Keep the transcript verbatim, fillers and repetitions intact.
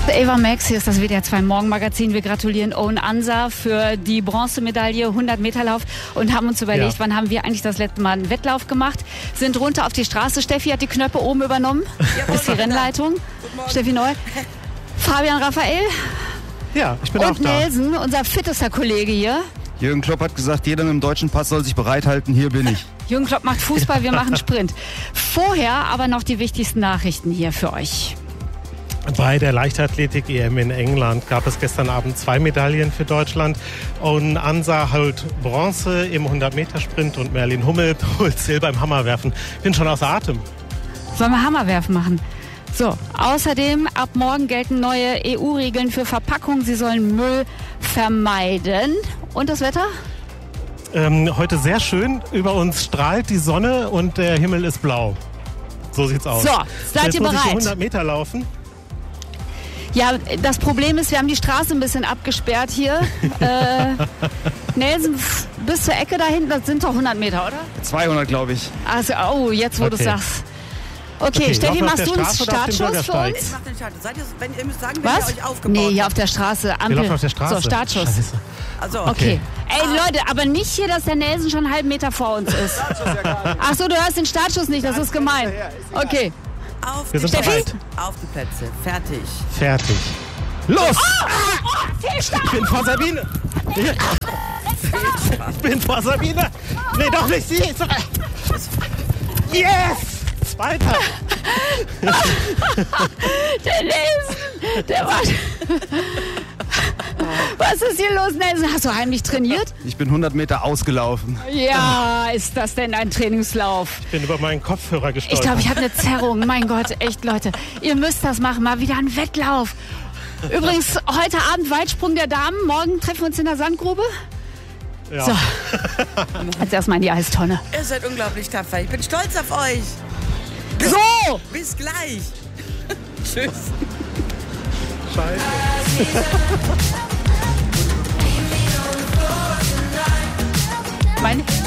Ava Max, hier ist das W D R zwei Morgenmagazin. Wir gratulieren Owen Ansa für die Bronzemedaille hundert Meter Lauf und haben uns überlegt, ja. wann haben wir eigentlich das letzte Mal einen Wettlauf gemacht. Sind runter auf die Straße. Steffi hat die Knöpfe oben übernommen. Ja, ist die Rennleitung. Steffi Neu. Fabian Raphael. Ja, ich bin und auch da. Und Nelson, unser fittester Kollege hier. Jürgen Klopp hat gesagt, jeder mit dem deutschen Pass soll sich bereithalten. Hier bin ich. Jürgen Klopp macht Fußball, wir machen Sprint. Vorher aber noch die wichtigsten Nachrichten hier für euch. Bei der Leichtathletik-E M in England gab es gestern Abend zwei Medaillen für Deutschland. Und Ansa holt Bronze im hundert-Meter-Sprint und Merlin Hummel holt Silber im Hammerwerfen. Ich bin schon außer Atem. Sollen wir Hammerwerfen machen? So, außerdem ab morgen gelten neue E U-Regeln für Verpackungen. Sie sollen Müll vermeiden. Und das Wetter? Ähm, heute sehr schön. Über uns strahlt die Sonne und der Himmel ist blau. So sieht's aus. So, seid Jetzt ihr muss bereit? Ich die hundert Meter laufen. Ja, das Problem ist, wir haben die Straße ein bisschen abgesperrt hier. äh, Nelson, bis zur Ecke da hinten, das sind doch hundert Meter, oder? zweihundert, glaube ich. Also, oh, jetzt wo Okay. du es sagst. Okay, Okay, Steffi, laufen wir auf machst der du einen Straße oder auf dem Startschuss für Bürgersteig? uns? Ich mach den Start. Seid ihr, wenn ihr müsst sagen, wenn Was? ihr euch aufgebaut Nee, hier habt. auf der Straße. Ampel. Wir laufen auf der Straße. So, Startschuss. Scheiße. Also, Okay. Okay. Ey, Leute, aber nicht hier, dass der Nelson schon einen halben Meter vor uns ist. Ach so, du hörst den Startschuss nicht, das ist gemein. Okay. auf Wir die sind Plätze. bereit. Auf die Plätze. Fertig. Fertig. Los! Oh, oh, Fehlstart! Ich bin vor Sabine. Ich bin vor Sabine. Nee, doch nicht sie. Yes! Zweiter. Der Nelson, der war... Was ist hier los, Nelson? Hast du heimlich trainiert? Ich bin hundert Meter ausgelaufen. Ja, ist das denn ein Trainingslauf? Ich bin über meinen Kopfhörer Ich gestolpert. glaube, ich habe eine Zerrung. Mein Gott, echt, Leute. Ihr müsst das machen. Mal wieder ein Wettlauf. Übrigens, heute Abend Weitsprung der Damen. Morgen treffen wir uns in der Sandgrube. Ja. So. Jetzt erstmal in die Eistonne. Ihr seid unglaublich tapfer. Ich bin stolz auf euch. So! Bis gleich. Tschüss. Scheiße. Meine